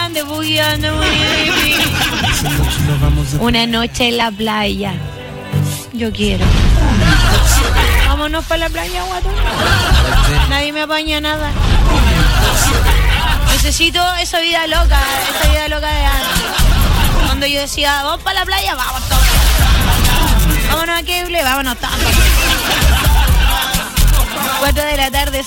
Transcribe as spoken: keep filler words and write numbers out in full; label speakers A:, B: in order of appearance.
A: grande, bugueando. Una noche en la playa. Yo quiero. Vámonos para la playa, guato. Nadie me apaña nada. Necesito esa vida loca, esa vida loca de antes. Cuando yo decía, vamos para la playa, vamos todos. Vámonos a Queble, vámonos todos. Cuatro de la tarde,